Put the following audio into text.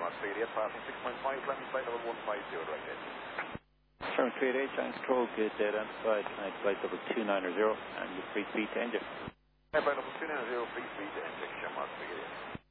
mark 38, passing 6.5, landing flight level 150, direct edge. Sherman 38, Giant Control, good identified, tonight flight level 290, and your free feet to engine. Flight level 290, free feet to engine, Sherman 38.